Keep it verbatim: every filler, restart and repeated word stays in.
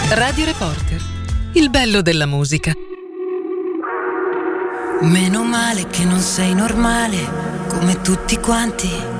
Radio Reporter, il bello della musica. Meno male che non sei normale come tutti quanti.